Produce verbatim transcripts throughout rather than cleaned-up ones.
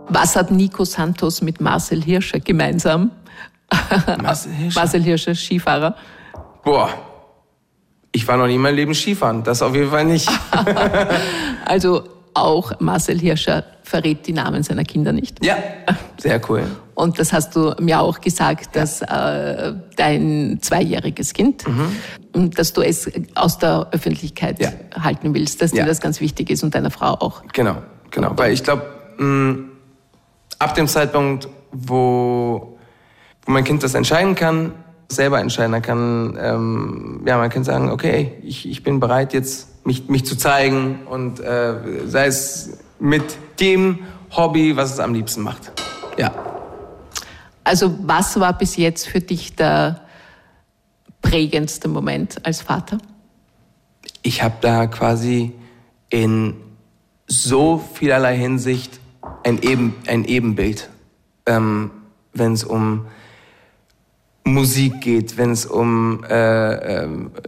Was hat Nico Santos mit Marcel Hirscher gemeinsam? Marcel Hirscher? Marcel Hirscher, Skifahrer. Boah, ich war noch nie in meinem Leben Skifahren, das auf jeden Fall nicht. Also auch Marcel Hirscher verrät die Namen seiner Kinder nicht. Ja, sehr cool. Und das hast du mir auch gesagt, dass äh, dein zweijähriges Kind, mhm. dass du es aus der Öffentlichkeit ja. halten willst, dass ja. dir das ganz wichtig ist und deiner Frau auch. Genau, genau. Weil ich glaube, ab dem Zeitpunkt, wo, wo mein Kind das entscheiden kann, selber entscheiden, dann kann ähm, ja, mein Kind sagen, okay, ich, ich bin bereit jetzt mich, mich zu zeigen und äh, sei es mit dem Hobby, was es am liebsten macht. Ja. Also was war bis jetzt für dich der prägendste Moment als Vater? Ich habe da quasi in so vielerlei Hinsicht ein, Eben, ein Ebenbild, ähm, wenn es um Musik geht, wenn es um äh, äh,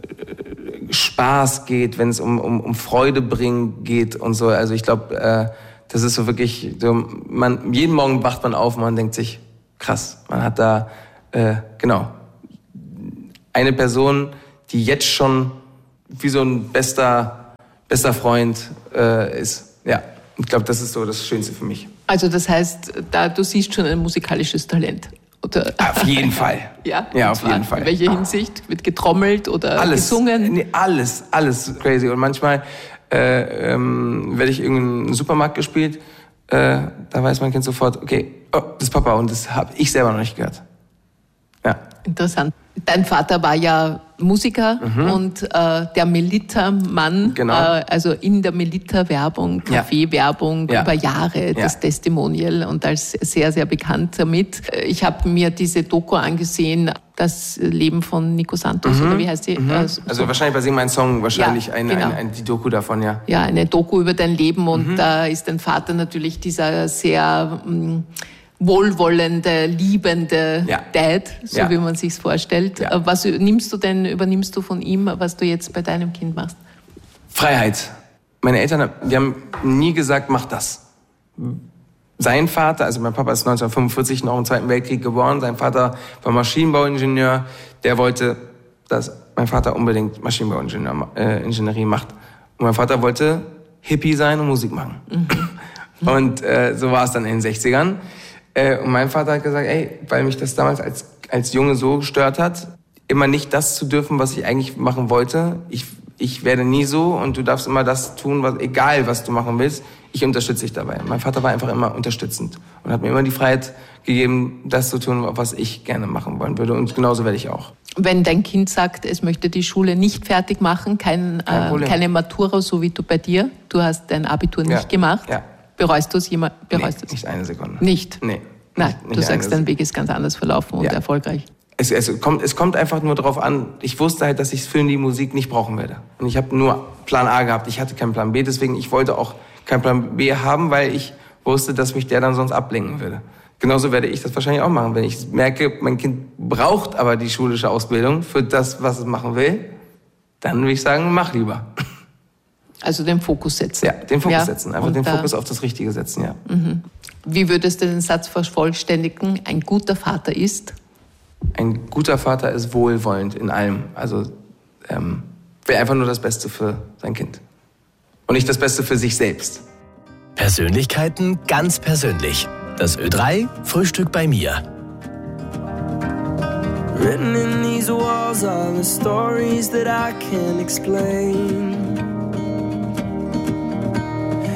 Spaß geht, wenn es um, um, um Freude bringen geht und so. Also ich glaube, äh, das ist so wirklich, so, man, jeden Morgen wacht man auf und man denkt sich, krass, man hat da, äh, genau, eine Person, die jetzt schon wie so ein bester, bester Freund äh, ist. Ja, ich glaube, das ist so das Schönste für mich. Also das heißt, da du siehst schon ein musikalisches Talent. Oder? Auf jeden Fall. Ja, ja auf jeden Fall. In welcher Hinsicht? Wird getrommelt oder alles, gesungen? Nee, alles, alles crazy. Und manchmal äh, ähm, werde ich in irgendeinem Supermarkt gespielt, äh, da weiß mein Kind sofort, okay, oh, das ist Papa und das habe ich selber noch nicht gehört. Ja. Interessant. Dein Vater war ja Musiker mhm. und äh, der Melitta-Mann, genau. äh, also in der Melitta-Werbung, Kaffee-Werbung ja. über Jahre, ja. das Testimonial und als sehr, sehr bekannt damit. Ich habe mir diese Doku angesehen, das Leben von Nico Santos, mhm. oder wie heißt die? Mhm. Also, also wahrscheinlich bei Sing mein Song, wahrscheinlich ja, ein, genau. ein, ein, die Doku davon, ja. Ja, eine Doku über dein Leben und mhm. da ist dein Vater natürlich dieser sehr mh, wohlwollende, liebende ja. Dad, so ja. wie man sich's vorstellt. Ja. Was nimmst du denn, übernimmst du von ihm, was du jetzt bei deinem Kind machst? Freiheit. Meine Eltern, die haben nie gesagt, mach das. Sein Vater, also mein Papa ist neunzehnhundertfünfundvierzig noch im Zweiten Weltkrieg geboren, sein Vater war Maschinenbauingenieur, der wollte, dass mein Vater unbedingt Maschinenbauingenieurie macht. Und mein Vater wollte Hippie sein und Musik machen. Mhm. Und äh, so war es dann in den sechzigern. Äh, und mein Vater hat gesagt, ey, weil mich das damals als, als Junge so gestört hat, immer nicht das zu dürfen, was ich eigentlich machen wollte. Ich, ich werde nie so und du darfst immer das tun, was, egal was du machen willst. Ich unterstütze dich dabei. Mein Vater war einfach immer unterstützend und hat mir immer die Freiheit gegeben, das zu tun, was ich gerne machen wollen würde. Und genauso werde ich auch. Wenn dein Kind sagt, es möchte die Schule nicht fertig machen, kein, kein äh, keine Matura, so wie du bei dir, du hast dein Abitur nicht ja. gemacht, ja. bereust du es? Bereust nee, nicht eine Sekunde. Nicht? Nee. Nein, nicht, du nicht sagst, dein Weg ist ganz anders verlaufen und ja. erfolgreich. Es, es, kommt, es kommt einfach nur darauf an, ich wusste halt, dass ich es für die Musik nicht brauchen werde. Und ich habe nur Plan A gehabt, ich hatte keinen Plan B, deswegen ich wollte auch keinen Plan B haben, weil ich wusste, dass mich der dann sonst ablenken würde. Genauso werde ich das wahrscheinlich auch machen. Wenn ich merke, mein Kind braucht aber die schulische Ausbildung für das, was es machen will, dann würde ich sagen, mach lieber. Also den Fokus setzen. Ja, den Fokus ja. setzen. Einfach und den da, Fokus auf das Richtige setzen, ja. Mhm. Wie würdest du den Satz vervollständigen? Ein guter Vater ist? Ein guter Vater ist wohlwollend in allem. Also ähm, will einfach nur das Beste für sein Kind. Und nicht das Beste für sich selbst. Persönlichkeiten ganz persönlich. Das Ö drei Frühstück bei mir. Written in these walls are the stories that I can't explain.